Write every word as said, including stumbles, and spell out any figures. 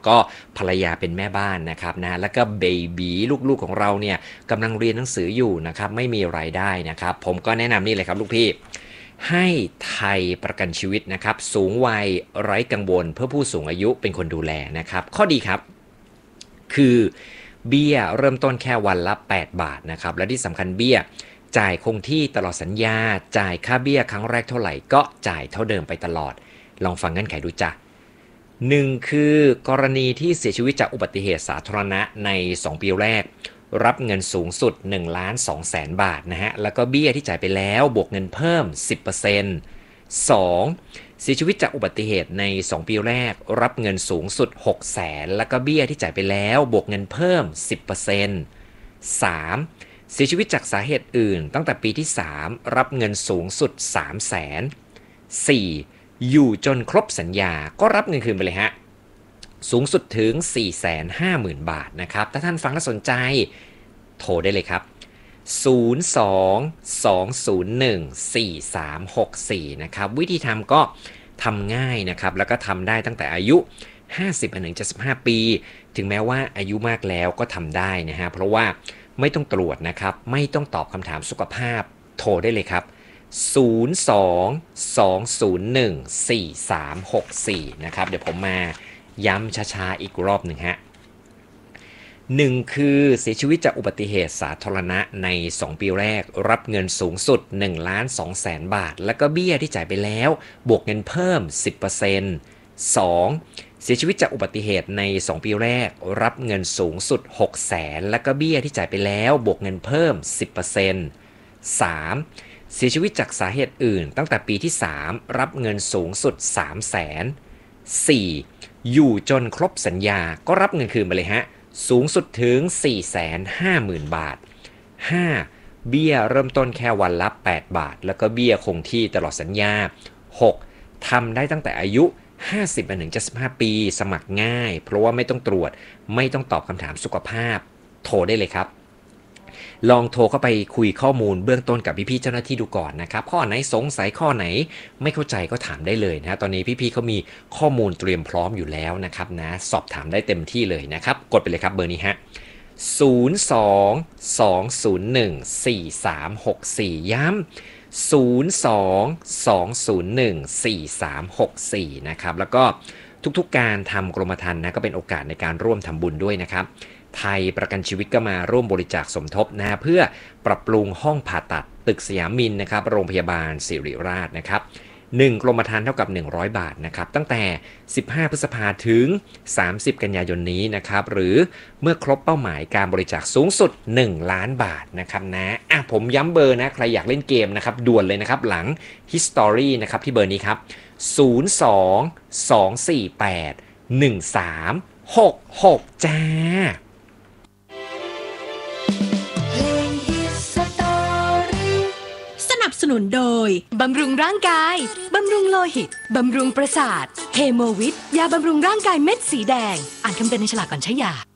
ก็ภรรยาเป็นแม่บ้านนะครับนะแล้วก็เบบีลูกๆของเราเนี่ยกำลังเรียนหนังสืออยู่นะครับไม่มีรายได้นะครับผมก็แนะนำนี่เลยครับลูกพี่ให้ไทยประกันชีวิตนะครับสูงวัยไร้กังวลเพื่อผู้สูงอายุเป็นคนดูแลนะครับข้อดีครับคือเบี้ยเริ่มต้นแค่วันละแปดบาทนะครับและที่สำคัญเบี้ยจ่ายคงที่ตลอดสัญญาจ่ายค่าเบี้ยครั้งแรกเท่าไหร่ก็จ่ายเท่าเดิมไปตลอดลองฟังเงื่อนไขดูจ้ะหนึ่งคือกรณีที่เสียชีวิตจากอุบัติเหตุสาธารณะในสองปีแรกรับเงินสูงสุดหนึ่งล้านสองแสนบาทนะฮะแล้วก็เบี้ยที่จ่ายไปแล้วบวกเงินเพิ่ม สิบเปอร์เซ็นต์ สองเสียชีวิตจากอุบัติเหตุในสองปีแรกรับเงินสูงสุดหกแสนแล้วก็เบี้ยที่จ่ายไปแล้วบวกเงินเพิ่ม สิบเปอร์เซ็นต์ สามเสียชีวิตจากสาเหตุอื่นตั้งแต่ปีที่สามรับเงินสูงสุดสามแสน สี่อยู่จนครบสัญญาก็รับเงินคืนไปเลยฮะสูงสุดถึง สี่แสนห้าหมื่น บาทนะครับถ้าท่านฟังแล้วสนใจโทรได้เลยครับศูนย์ สอง สอง ศูนย์ หนึ่ง สี่ สาม หก สี่นะครับวิธีทำก็ทำง่ายนะครับแล้วก็ทำได้ตั้งแต่อายุห้าสิบถึงเจ็ดสิบห้าปีถึงแม้ว่าอายุมากแล้วก็ทำได้นะฮะเพราะว่าไม่ต้องตรวจนะครับไม่ต้องตอบคำถามสุขภาพโทรได้เลยครับศูนย์ สอง สอง ศูนย์ หนึ่ง สี่ สาม หก สี่นะครับเดี๋ยวผมมาย้ำช้าๆอีกรอบหนึ่งฮะหนึ่งคือเสียชีวิตจากอุบัติเหตุสาธารณะในสองปีแรกรับเงินสูงสุดหนึ่งล้านสองแสนบาทแล้วก็เบี้ยที่จ่ายไปแล้วบวกเงินเพิ่ม สิบเปอร์เซ็นต์ สองเสียชีวิตจากอุบัติเหตุในสองปีแรกรับเงินสูงสุดหกแสนแล้วก็เบี้ยที่จ่ายไปแล้วบวกเงินเพิ่ม สิบเปอร์เซ็นต์ สามเสียชีวิตจากสาเหตุอื่นตั้งแต่ปีที่สามรับเงินสูงสุดสามแสน สี่อยู่จนครบสัญญาก็รับเงินคืนไปเลยฮะสูงสุดถึง สี่แสนห้าหมื่น บาท ห้าเบี้ยเริ่มต้นแค่วันละแปดบาทแล้วก็เบี้ยคงที่ตลอดสัญญา หกทำได้ตั้งแต่อายุห้าสิบถึงเจ็ดสิบห้าปีสมัครง่ายเพราะว่าไม่ต้องตรวจไม่ต้องตอบคำถามสุขภาพโทรได้เลยครับลองโทรเข้าไปคุยข้อมูลเบื้องต้นกับพี่ๆเจ้าหน้าที่ดูก่อนนะครับข้อไหนสงสัยข้อไหนไม่เข้าใจก็ถามได้เลยนะตอนนี้พี่ๆเขามีข้อมูลเตรียมพร้อมอยู่แล้วนะครับนะสอบถามได้เต็มที่เลยนะครับกดไปเลยครับเบอร์นี้ฮะศูนย์ สอง สอง ศูนย์ หนึ่ง สี่ สาม หก สี่ย้ำศูนย์ สอง สอง ศูนย์ หนึ่ง สี่ สาม หก สี่นะครับแล้วก็ทุกๆการทำกรมธรรม์นะก็เป็นโอกาสในการร่วมทำบุญด้วยนะครับไทยประกันชีวิตก็มาร่วมบริจาคสมทบนะเพื่อปรับปรุงห้องผ่าตัดตึกสยามมินนะครับโรงพยาบาลศิริราชนะครับหนึ่งกรมธรรม์เท่ากับหนึ่งร้อยบาทนะครับตั้งแต่สิบห้าพฤษภาถึงสามสิบกันยายนนี้นะครับหรือเมื่อครบเป้าหมายการบริจาคสูงสุดหนึ่งล้านบาทนะครับนะอ่ะผมย้ำเบอร์นะใครอยากเล่นเกมนะครับด่วนเลยนะครับหลัง History นะครับที่เบอร์นี้ครับศูนย์ สอง สอง สี่ แปด หนึ่ง สาม หก หกจ้าสนับสนุนโดยบำรุงร่างกายบำรุงโลหิตบำรุงประสาทเฮโมวิทยาบำรุงร่างกายเม็ดสีแดงอ่านคำเตือนในฉลากก่อนใช้ยา